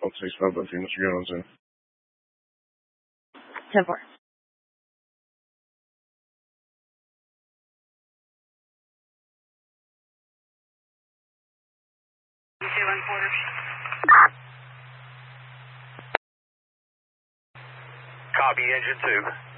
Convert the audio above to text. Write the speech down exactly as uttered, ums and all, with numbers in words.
Delta six Philadelphia, Mister Gun on ten. ten four. Two one quarters. Copy, engine two.